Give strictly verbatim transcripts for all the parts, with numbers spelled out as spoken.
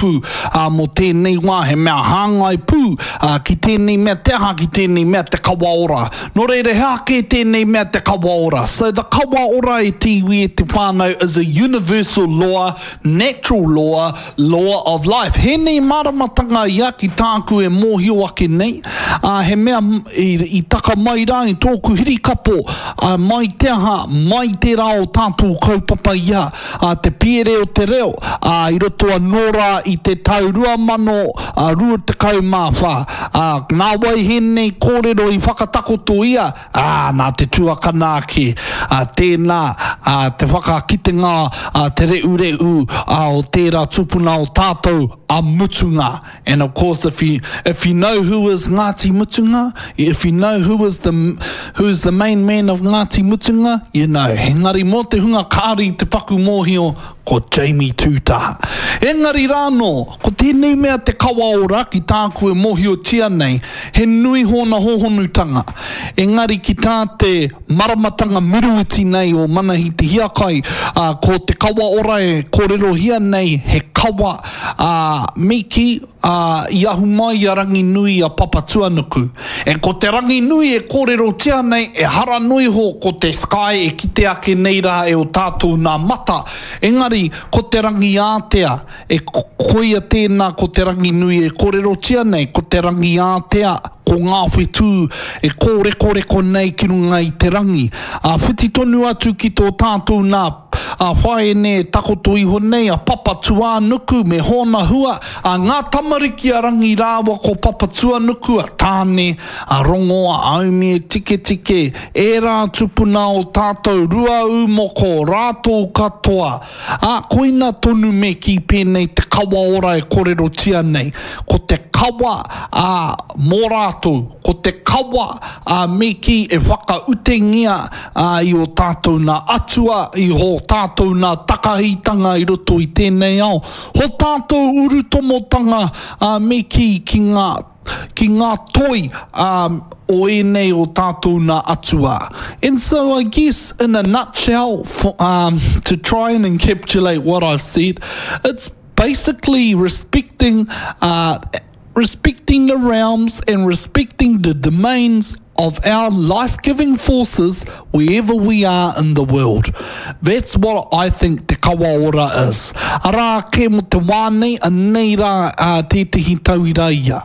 taupu uh, mo tēnei wā he mea hāngai pū uh, ki tēnei mea te aha ki tēnei mea te kawaora. Nō reire hake tēnei mea te kawaora. So the kawaora e tiwi e te whānau is a universal law, natural law, law of life. He nei maramatanga ia ki tāku e mōhio ake nei. Uh, he mea i, i taka mai rā i tōku hirikapo uh, mai te aha, mai te rao tātou kaupapa ia. Uh, te piere o te reo, uh, i roto a nora i te tau rua mano, uh, rua te kau mawha. Uh, nā wai henei kōrero i whakatakoto ia, uh, nā te tuakana ki, uh, tēnā, uh, te whakakitenga, uh, te reu reu uh, o tērā tupuna o tātou a mutunga. And of course, if you, if you know who is Ngāti Mutunga, if you know who is the, who is the main man of Ngāti Mutunga, you know, engari mō te hunga kāri te paku mōhio, ko Jamie Tūtaha. Engari rāno, ko tēnei mea te kawaora ki tāku e mōhio tia nei, he nui hōna hōhonutanga. Engari ki tā te maramatanga miruiti nei o manahi te hiakai, uh, ko te kawaora e kōrero hia nei, he kawa uh, miki uh, i ahu mai a rangi nui a Papatuanuku. E ko te rangi nui e kōrero tia nei, e hara nui ho ko te sky e kite ake nei rā e o tātou nā mata. Engari, ko te rangi ātea, e koia tēnā ko te rangi nui e kōrero tia nei, ko te rangi ātea, ko ngā whetū e kōre kōre ko nei ki runga i te rangi. A whiti tonu atu ki tō tātou nā a whae ne takoto iho nei a Papatuanuku me hōna hua a ngā tamariki a rangi rāwa ko Papatuanuku a tāne a rongo a aume tike tike e rā tupuna o tātou rua umoko rātou katoa a koina tonu me ki pēnei te kawaora e kōrero tia nei ko te kawa a mō rātou ko te kawa a me ki e whakautengia a i o tātou na atua i ho tātou nā takahitanga i roto i tēnei ao. Ho tātou urutomotanga uh, me ki ki ngā, ki ngā toi um, o enei o tātou nā atua. And so I guess in a nutshell, for, um, to try and encapsulate what I've said, it's basically respecting uh, respecting the realms and respecting the domains of our life-giving forces wherever we are in the world. That's what I think te kawaora is. Ara ke mo te wānei a nei rā uh, tētihi tauira ia.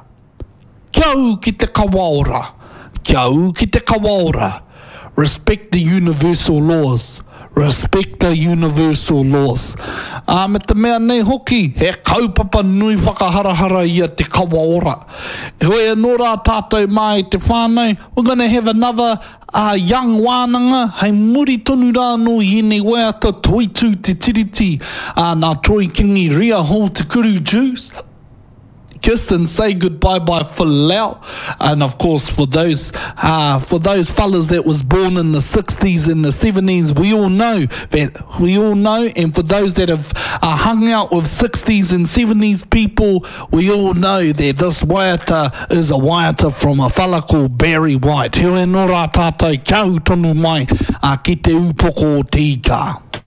Kia au ki te kawaora. Kia au ki te kawaora. Respect the universal laws. Respect the universal laws. Uh, me te mea nei hoki, he kaupapa nui whakaharahara ia te kawaora. E hoi anō rā tātou mai te whānau, we're going to have another uh, young wānanga, hei muri tonu rā no i nei waiata toitu te tiriti, uh, nā Troy Kingi ria ho te kuru Jews. Kiss and say goodbye bye for Lau, and of course for those uh, for those fellas that was born in the sixties and the seventies, we all know that we all know, and for those that have uh, hung out with sixties and seventies people, we all know that this waiata is a waiata from a fella called Barry White. He nō rā tātou, kia hu tonu mai uh, ki te upoko o te ika.